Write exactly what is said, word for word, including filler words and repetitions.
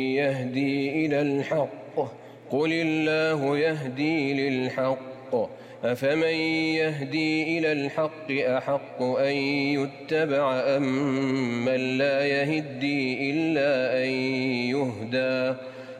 يهدي إلى الحق قل الله يهدي للحق أفمن يهدي إلى الحق أحق أن يتبع أم من لا يهدي إلا أن